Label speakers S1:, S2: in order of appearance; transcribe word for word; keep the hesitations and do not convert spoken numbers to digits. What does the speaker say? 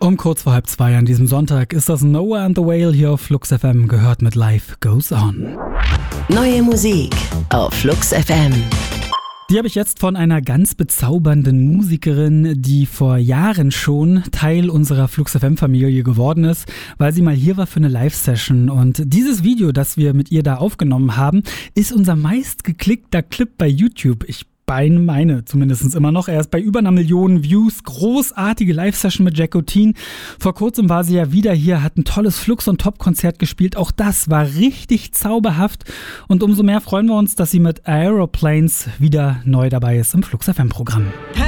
S1: Um kurz vor halb zwei an diesem Sonntag ist das Noah and the Whale hier auf Flux F M, gehört mit Life Goes On.
S2: Neue Musik auf Flux F M.
S1: Die habe ich jetzt von einer ganz bezaubernden Musikerin, die vor Jahren schon Teil unserer Flux F M-Familie geworden ist, weil sie mal hier war für eine Live-Session. Und dieses Video, das wir mit ihr da aufgenommen haben, ist unser meistgeklickter Clip bei YouTube. Ich meine zumindest immer noch. Er ist bei über einer Million Views. Großartige Live-Session mit Jacqueline. Vor kurzem war sie ja wieder hier, hat ein tolles Flux on Top-Konzert gespielt. Auch das war richtig zauberhaft. Und umso mehr freuen wir uns, dass sie mit Aeroplanes wieder neu dabei ist im Flux F M-Programm.